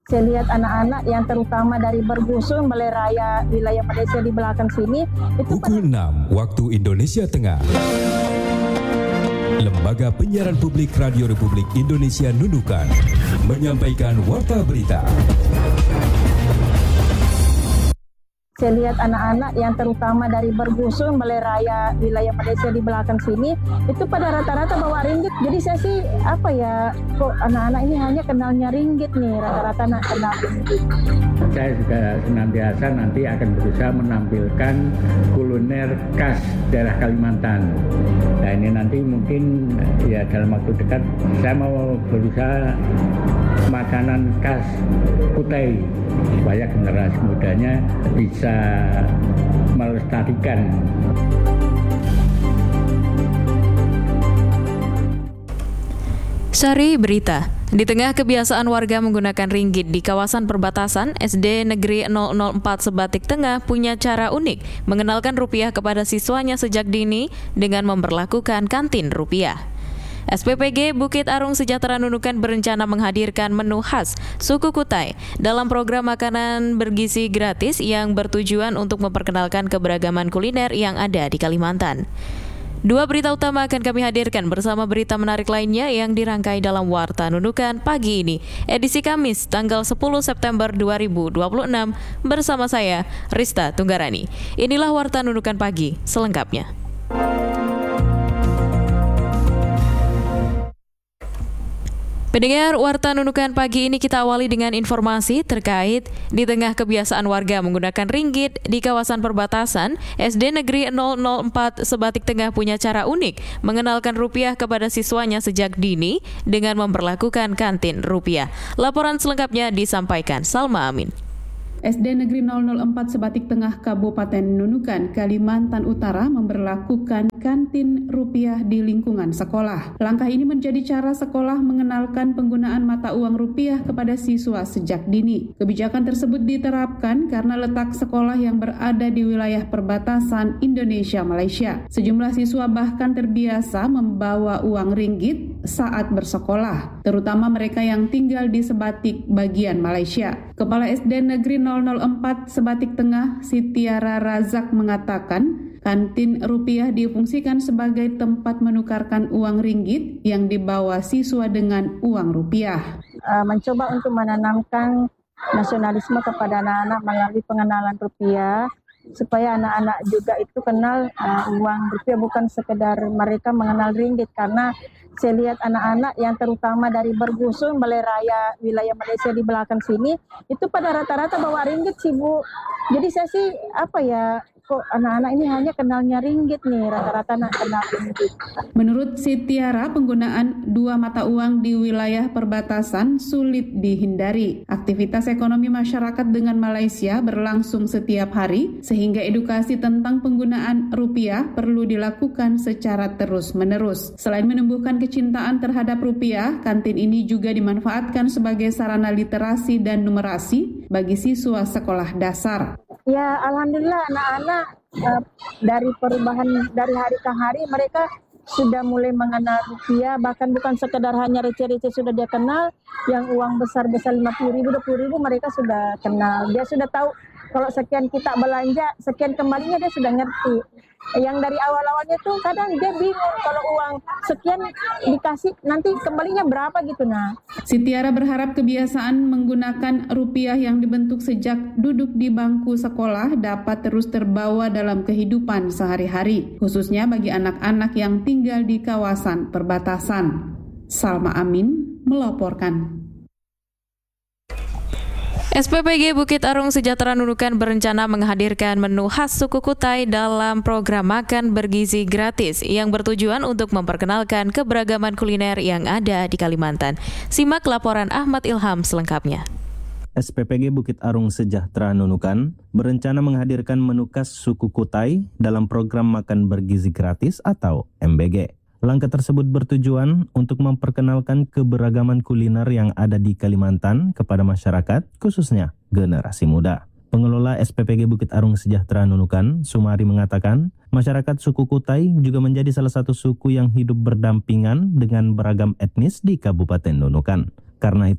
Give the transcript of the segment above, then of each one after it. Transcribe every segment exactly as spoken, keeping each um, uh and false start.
Saya lihat anak-anak yang terutama dari Bergusun, Balai Raya, wilayah Malaysia di belakang sini. Itu Pukul enam waktu Indonesia Tengah. Lembaga Penyiaran Publik Radio Republik Indonesia Nunukan menyampaikan warta berita. Saya lihat anak-anak yang terutama dari Bergusun, Balai Raya, wilayah Malaysia di belakang sini, itu pada rata-rata bawa ringgit. Jadi saya sih, apa ya, kok anak-anak ini hanya kenalnya ringgit nih, rata-rata nak kenal ringgit. Saya juga senantiasa nanti akan berusaha menampilkan kuliner khas daerah Kalimantan. Nah ini nanti mungkin ya dalam waktu dekat saya mau berusaha makanan khas Kutai supaya generasi mudanya bisa melestarikan. Sari Berita. Di tengah kebiasaan warga menggunakan ringgit di kawasan perbatasan, S D Negeri nol nol empat Sebatik Tengah punya cara unik mengenalkan rupiah kepada siswanya sejak dini dengan memberlakukan kantin rupiah. S P P G Bukit Arung Sejahtera Nunukan berencana menghadirkan menu khas suku Kutai dalam program makanan bergizi gratis yang bertujuan untuk memperkenalkan keberagaman kuliner yang ada di Kalimantan. Dua berita utama akan kami hadirkan bersama berita menarik lainnya yang dirangkai dalam Warta Nunukan pagi ini, edisi Kamis tanggal sepuluh September dua ribu dua puluh enam bersama saya, Rista Tunggarani. Inilah Warta Nunukan pagi selengkapnya. Pendengar Warta Nunukan pagi ini kita awali dengan informasi terkait di tengah kebiasaan warga menggunakan ringgit di kawasan perbatasan, S D Negeri nol nol empat Sebatik Tengah punya cara unik mengenalkan rupiah kepada siswanya sejak dini dengan memperlakukan kantin rupiah. Laporan selengkapnya disampaikan Salma Amin. S D Negeri nol nol empat Sebatik Tengah Kabupaten Nunukan, Kalimantan Utara memberlakukan kantin rupiah di lingkungan sekolah. Langkah ini menjadi cara sekolah mengenalkan penggunaan mata uang rupiah kepada siswa sejak dini. Kebijakan tersebut diterapkan karena letak sekolah yang berada di wilayah perbatasan Indonesia-Malaysia. Sejumlah siswa bahkan terbiasa membawa uang ringgit saat bersekolah, terutama mereka yang tinggal di Sebatik bagian Malaysia. Kepala S D Negeri nol nol empat Sebatik Tengah, Sitiara Razak mengatakan, kantin rupiah difungsikan sebagai tempat menukarkan uang ringgit yang dibawa siswa dengan uang rupiah. Uh, mencoba untuk menanamkan nasionalisme kepada anak-anak melalui pengenalan rupiah, supaya anak-anak juga itu kenal uh, uang rupiah, bukan sekedar mereka mengenal ringgit. Karena saya lihat anak-anak yang terutama dari Bergusun, Balai Raya, wilayah Malaysia di belakang sini, itu pada rata-rata bawa ringgit sih Bu. Jadi saya sih, apa ya, kok anak-anak ini hanya kenalnya ringgit nih, rata-rata nak kenal ringgit. Menurut Sitiara, penggunaan dua mata uang di wilayah perbatasan sulit dihindari. Aktivitas ekonomi masyarakat dengan Malaysia berlangsung setiap hari, sehingga edukasi tentang penggunaan rupiah perlu dilakukan secara terus-menerus. Selain menumbuhkan kecintaan terhadap rupiah, kantin ini juga dimanfaatkan sebagai sarana literasi dan numerasi bagi siswa sekolah dasar. Ya, alhamdulillah anak-anak uh, dari perubahan dari hari ke hari mereka sudah mulai mengenal rupiah, bahkan bukan sekedar hanya receh-receh sudah dia kenal, yang uang besar-besar lima puluh ribu, dua puluh ribu mereka sudah kenal. Dia sudah tahu kalau sekian kita belanja, sekian kembalinya dia sudah ngerti. Yang dari awal-awalnya tuh kadang dia bingung kalau uang sekian dikasih nanti kembalinya berapa gitu. Nah, Sitiara berharap kebiasaan menggunakan rupiah yang dibentuk sejak duduk di bangku sekolah dapat terus terbawa dalam kehidupan sehari-hari, khususnya bagi anak-anak yang tinggal di kawasan perbatasan. Salma Amin melaporkan. S P P G Bukit Arung Sejahtera Nunukan berencana menghadirkan menu khas suku Kutai dalam program makan bergizi gratis yang bertujuan untuk memperkenalkan keberagaman kuliner yang ada di Kalimantan. Simak laporan Ahmad Ilham selengkapnya. S P P G Bukit Arung Sejahtera Nunukan berencana menghadirkan menu khas suku Kutai dalam program makan bergizi gratis atau M B G. Langkah tersebut bertujuan untuk memperkenalkan keberagaman kuliner yang ada di Kalimantan kepada masyarakat, khususnya generasi muda. Pengelola S P P G Bukit Arung Sejahtera Nunukan, Sumari, mengatakan masyarakat suku Kutai juga menjadi salah satu suku yang hidup berdampingan dengan beragam etnis di Kabupaten Nunukan. Karena itu,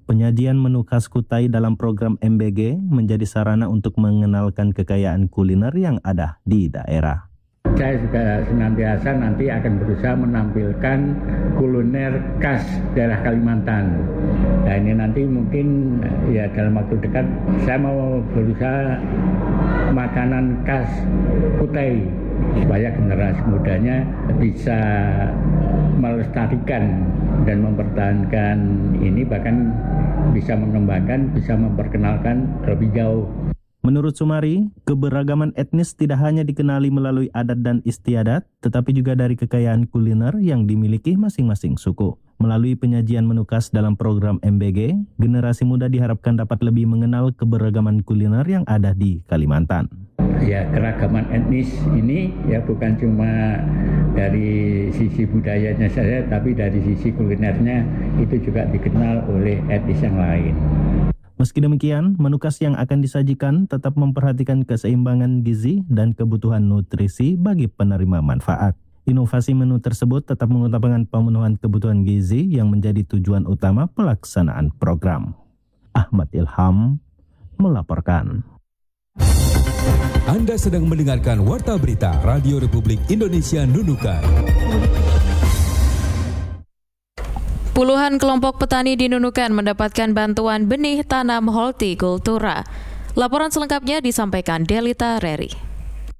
Penyajian menu khas Kutai dalam program M B G menjadi sarana untuk mengenalkan kekayaan kuliner yang ada di daerah. Saya juga senantiasa nanti akan berusaha menampilkan kuliner khas daerah Kalimantan. Nah ini nanti mungkin ya dalam waktu dekat saya mau berusaha makanan khas Kutai supaya generasi mudanya bisa melestarikan dan mempertahankan ini, bahkan bisa mengembangkan, bisa memperkenalkan lebih jauh. Menurut Sumari, keberagaman etnis tidak hanya dikenali melalui adat dan istiadat, tetapi juga dari kekayaan kuliner yang dimiliki masing-masing suku. Melalui penyajian menu khas dalam program M B G, generasi muda diharapkan dapat lebih mengenal keberagaman kuliner yang ada di Kalimantan. Ya, keragaman etnis ini ya bukan cuma dari sisi budayanya saja, tapi dari sisi kulinernya itu juga dikenal oleh etnis yang lain. Meski demikian, menu khas yang akan disajikan tetap memperhatikan keseimbangan gizi dan kebutuhan nutrisi bagi penerima manfaat. Inovasi menu tersebut tetap mengutamakan pemenuhan kebutuhan gizi yang menjadi tujuan utama pelaksanaan program. Ahmad Ilham melaporkan. Anda sedang mendengarkan Warta Berita Radio Republik Indonesia Nunukan. Puluhan kelompok petani di Nunukan mendapatkan bantuan benih tanam hortikultura. Laporan selengkapnya disampaikan Delita Reri.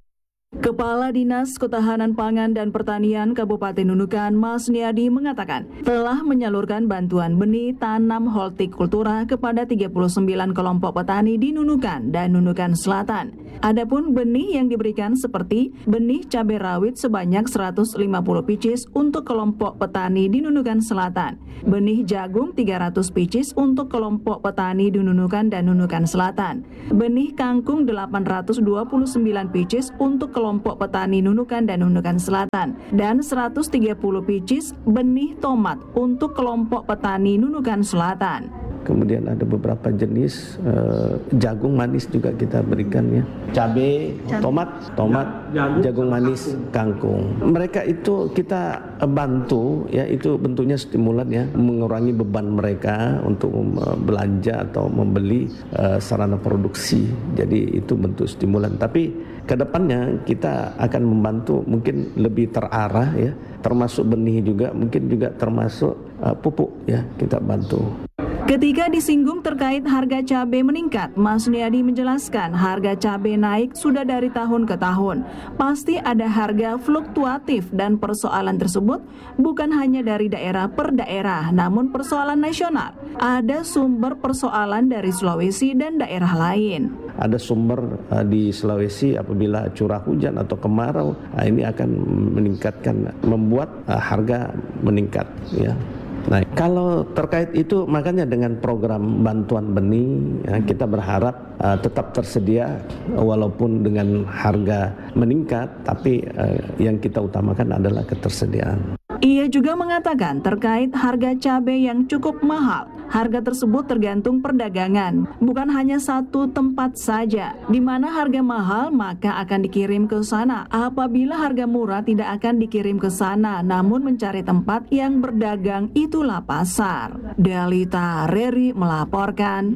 Kepala Dinas Ketahanan Pangan dan Pertanian Kabupaten Nunukan, Mas Niadi, mengatakan telah menyalurkan bantuan benih tanam hortikultura kepada tiga puluh sembilan kelompok petani di Nunukan dan Nunukan Selatan. Adapun benih yang diberikan seperti benih cabai rawit sebanyak seratus lima puluh picis untuk kelompok petani di Nunukan Selatan, benih jagung tiga ratus picis untuk kelompok petani di Nunukan dan Nunukan Selatan, benih kangkung delapan ratus dua puluh sembilan picis untuk kelompok kelompok petani Nunukan dan Nunukan Selatan, dan seratus tiga puluh picis benih tomat untuk kelompok petani Nunukan Selatan. Kemudian ada beberapa jenis uh, jagung manis juga kita berikan ya. Cabai, tomat, tomat, jagung manis, kangkung. Mereka itu kita bantu ya, itu bentuknya stimulan ya, mengurangi beban mereka untuk uh, belanja atau membeli uh, sarana produksi. Jadi itu bentuk stimulan. Tapi kedepannya kita akan membantu mungkin lebih terarah ya, termasuk benih juga, mungkin juga termasuk uh, pupuk ya, kita bantu. Ketika disinggung terkait harga cabai meningkat, Mas Niadi menjelaskan harga cabai naik sudah dari tahun ke tahun. Pasti ada harga fluktuatif dan persoalan tersebut bukan hanya dari daerah per daerah, namun persoalan nasional. Ada sumber persoalan dari Sulawesi dan daerah lain. Ada sumber uh, di Sulawesi apabila curah hujan atau kemarau, uh, ini akan meningkatkan, membuat uh, harga meningkat ya. Nah, kalau terkait itu makanya dengan program bantuan benih ya, kita berharap uh, tetap tersedia walaupun dengan harga meningkat, tapi uh, yang kita utamakan adalah ketersediaan. Ia juga mengatakan terkait harga cabai yang cukup mahal, harga tersebut tergantung perdagangan, bukan hanya satu tempat saja. Di mana harga mahal maka akan dikirim ke sana. Apabila harga murah tidak akan dikirim ke sana, namun mencari tempat yang berdagang itulah pasar. Delita Reri melaporkan.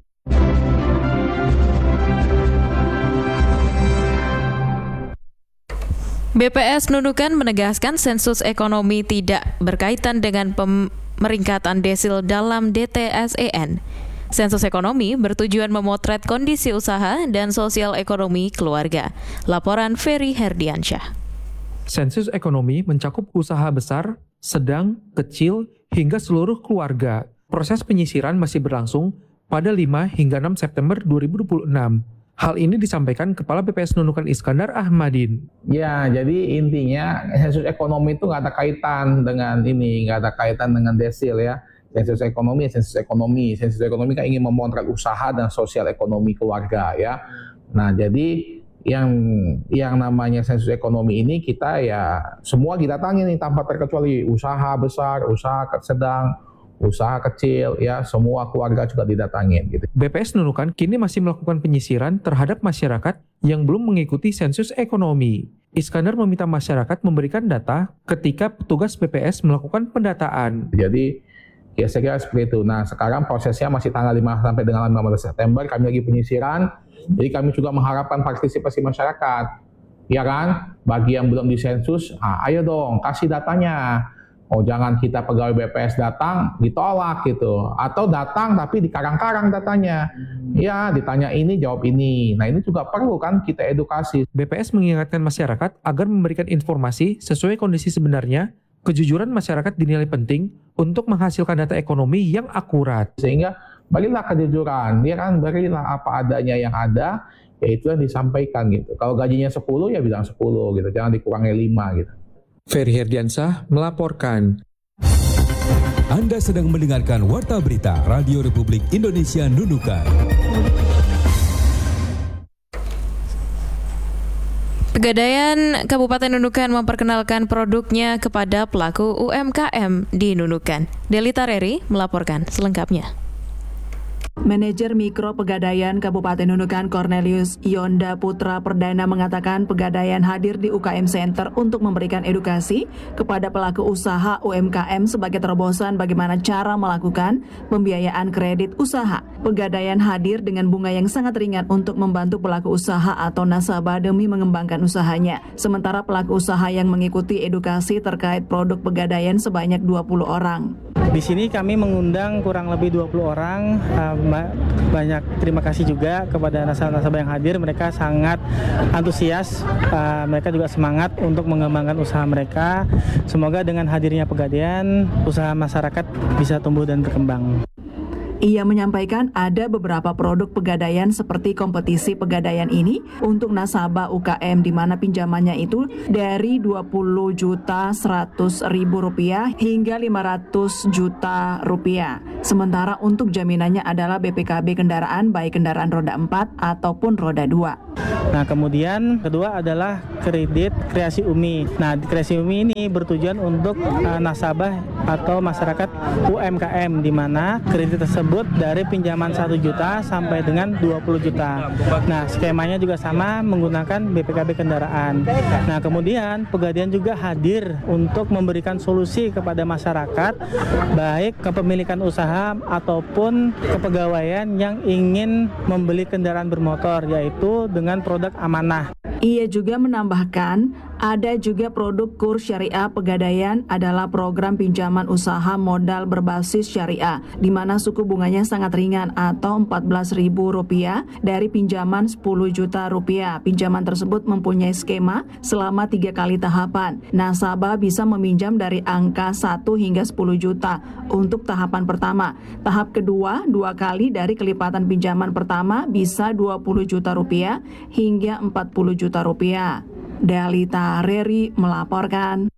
B P S Nunukan menegaskan sensus ekonomi tidak berkaitan dengan pemeringkatan desil dalam D T S E N. Sensus ekonomi bertujuan memotret kondisi usaha dan sosial ekonomi keluarga. Laporan Ferry Herdiansyah. Sensus ekonomi mencakup usaha besar, sedang, kecil, hingga seluruh keluarga. Proses penyisiran masih berlangsung pada lima hingga enam September dua ribu dua puluh enam. Hal ini disampaikan Kepala B P S Nunukan Iskandar Ahmadin. Ya, jadi intinya sensus ekonomi itu nggak ada kaitan dengan ini, nggak ada kaitan dengan desil ya. Sensus ekonomi, sensus ekonomi, sensus ekonomi kan ingin memotret usaha dan sosial ekonomi keluarga ya. Nah, jadi yang yang namanya sensus ekonomi ini kita ya semua didatangi nih tanpa terkecuali, usaha besar, usaha sedang, usaha kecil, ya semua keluarga juga didatangin gitu. B P S Nunukan kini masih melakukan penyisiran terhadap masyarakat yang belum mengikuti sensus ekonomi. Iskandar meminta masyarakat memberikan data ketika petugas B P S melakukan pendataan. Jadi Ya saya kira seperti itu. Nah sekarang prosesnya masih tanggal lima sampai dengan lima belas September, kami lagi penyisiran. Jadi kami juga mengharapkan partisipasi masyarakat. Ya kan? Bagi yang belum disensus, ah, ayo dong kasih datanya. Oh jangan kita pegawai B P S datang ditolak gitu. Atau datang tapi dikarang-karang datanya. Ya ditanya ini jawab ini. Nah ini juga perlu kan kita edukasi. B P S mengingatkan masyarakat agar memberikan informasi sesuai kondisi sebenarnya. Kejujuran masyarakat dinilai penting untuk menghasilkan data ekonomi yang akurat. Sehingga berilah kejujuran, ya kan, berilah apa adanya yang ada, ya itu yang disampaikan gitu. Kalau gajinya sepuluh ya bilang sepuluh gitu, jangan dikurangi lima gitu. Ferry Herdiansah melaporkan. Anda sedang mendengarkan Warta Berita Radio Republik Indonesia Nunukan. Pegadaian Kabupaten Nunukan memperkenalkan produknya kepada pelaku U M K M di Nunukan. Delita Reri melaporkan selengkapnya. Manajer Mikro Pegadaian Kabupaten Nunukan Cornelius Yonda Putra Perdana mengatakan Pegadaian hadir di U K M Center untuk memberikan edukasi kepada pelaku usaha U M K M sebagai terobosan bagaimana cara melakukan pembiayaan kredit usaha. Pegadaian hadir dengan bunga yang sangat ringan untuk membantu pelaku usaha atau nasabah demi mengembangkan usahanya. Sementara pelaku usaha yang mengikuti edukasi terkait produk Pegadaian sebanyak dua puluh orang. Di sini kami mengundang kurang lebih dua puluh orang. Banyak terima kasih juga kepada nasabah-nasabah yang hadir. Mereka sangat antusias. Mereka juga semangat untuk mengembangkan usaha mereka. Semoga dengan hadirnya Pegadaian, usaha masyarakat bisa tumbuh dan berkembang. Ia menyampaikan ada beberapa produk Pegadaian seperti kompetisi Pegadaian ini untuk nasabah U K M di mana pinjamannya itu dari dua puluh juta seratus ribu rupiah hingga lima ratus juta rupiah. Sementara untuk jaminannya adalah B P K B kendaraan baik kendaraan roda empat ataupun roda dua. Nah kemudian kedua adalah kredit kreasi Umi. Nah kreasi Umi ini bertujuan untuk uh, nasabah atau masyarakat U M K M di mana kredit tersebut dari pinjaman satu juta sampai dengan dua puluh juta. Nah, skemanya juga sama menggunakan B P K B kendaraan. Nah, kemudian Pegadaian juga hadir untuk memberikan solusi kepada masyarakat baik kepemilikan usaha ataupun kepegawaian yang ingin membeli kendaraan bermotor yaitu dengan produk amanah. Ia juga menambahkan ada juga produk kurs syariah Pegadaian adalah program pinjaman usaha modal berbasis syariah di mana suku bunganya sangat ringan atau empat belas ribu rupiah dari pinjaman sepuluh juta rupiah. Pinjaman tersebut mempunyai skema selama tiga kali tahapan. Nasabah bisa meminjam dari angka satu hingga sepuluh juta untuk tahapan pertama. Tahap kedua, dua kali dari kelipatan pinjaman pertama bisa dua puluh juta rupiah hingga empat puluh juta rupiah. Delita Reri melaporkan.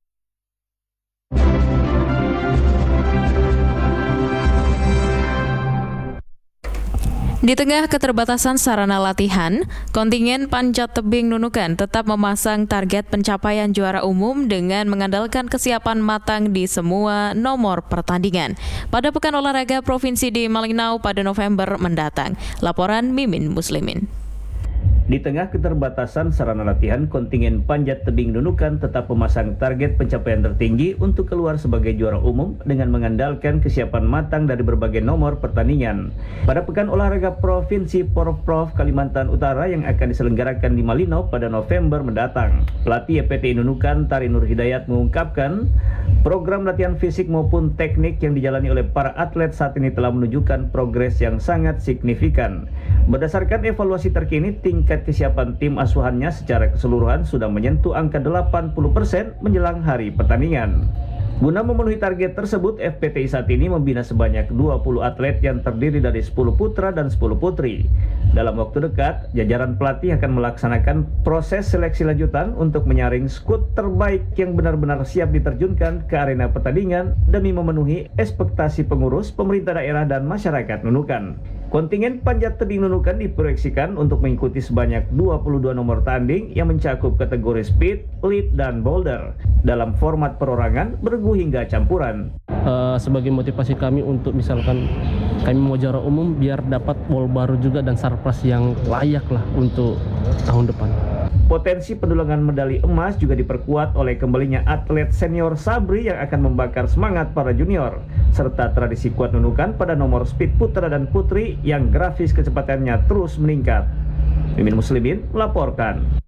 Di tengah keterbatasan sarana latihan, kontingen Panjat Tebing Nunukan tetap memasang target pencapaian juara umum dengan mengandalkan kesiapan matang di semua nomor pertandingan pada Pekan Olahraga Provinsi di Malinau pada November mendatang. Laporan Mimin Muslimin. Di tengah keterbatasan sarana latihan, kontingen Panjat Tebing Nunukan tetap memasang target pencapaian tertinggi untuk keluar sebagai juara umum dengan mengandalkan kesiapan matang dari berbagai nomor pertandingan. Pada Pekan Olahraga Provinsi Porprov Kalimantan Utara yang akan diselenggarakan di Malinau pada November mendatang, pelatih Y P T I Nunukan Tari Nur Hidayat mengungkapkan program latihan fisik maupun teknik yang dijalani oleh para atlet saat ini telah menunjukkan progres yang sangat signifikan. Berdasarkan evaluasi terkini, tingkat kesiapan tim asuhannya secara keseluruhan sudah menyentuh angka delapan puluh persen menjelang hari pertandingan. Guna memenuhi target tersebut, F P T I saat ini membina sebanyak dua puluh atlet yang terdiri dari sepuluh putra dan sepuluh putri. Dalam waktu dekat, jajaran pelatih akan melaksanakan proses seleksi lanjutan untuk menyaring skuad terbaik yang benar-benar siap diterjunkan ke arena pertandingan demi memenuhi ekspektasi pengurus, pemerintah daerah, dan masyarakat Nunukan. Kontingen Panjat Tebing Nunukan diproyeksikan untuk mengikuti sebanyak dua puluh dua nomor tanding yang mencakup kategori speed, lead, dan boulder dalam format perorangan, bergu hingga campuran. Uh, sebagai motivasi kami untuk misalkan kami mau juara umum biar dapat bol baru juga dan surplus yang layak lah untuk tahun depan. Potensi pendulangan medali emas juga diperkuat oleh kembalinya atlet senior Sabri yang akan membakar semangat para junior, serta tradisi kuat Nunukan pada nomor speed putra dan putri yang grafis kecepatannya terus meningkat. Mimin Muslimin melaporkan.